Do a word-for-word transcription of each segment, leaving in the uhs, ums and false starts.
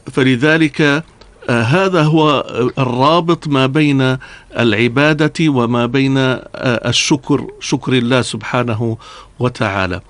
فلذلك هذا هو الرابط ما بين العبادة وما بين الشكر، شكر الله سبحانه وتعالى.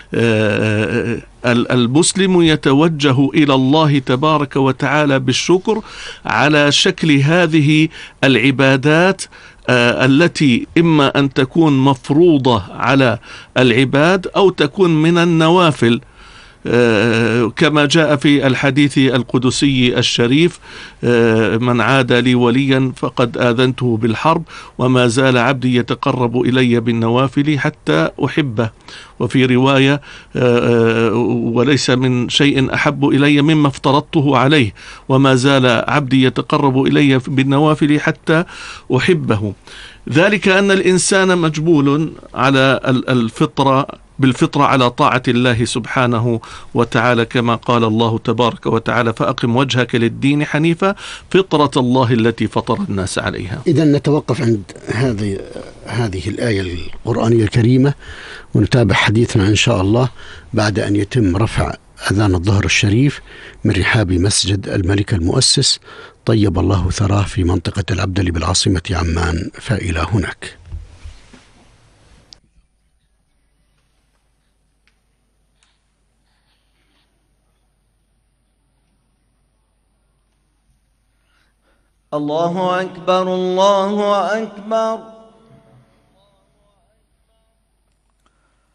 المسلم يتوجه إلى الله تبارك وتعالى بالشكر على شكل هذه العبادات التي إما أن تكون مفروضة على العباد أو تكون من النوافل، كما جاء في الحديث القدسي الشريف: من عاد لي وليا فقد آذنته بالحرب، وما زال عبدي يتقرب إلي بالنوافل حتى أحبه. وفي رواية: وليس من شيء أحب إلي مما افترضته عليه، وما زال عبدي يتقرب إلي بالنوافل حتى أحبه. ذلك أن الإنسان مجبول على الفطرة بالفطرة على طاعة الله سبحانه وتعالى، كما قال الله تبارك وتعالى: فأقم وجهك للدين حنيفا فطرة الله التي فطر الناس عليها. إذن نتوقف عند هذه هذه الآية القرآنية الكريمة، ونتابع حديثنا إن شاء الله بعد أن يتم رفع أذان الظهر الشريف من رحاب مسجد الملك المؤسس طيب الله ثراه في منطقة العبدلي بالعاصمة عمان. فإلى هناك. الله أكبر، الله أكبر.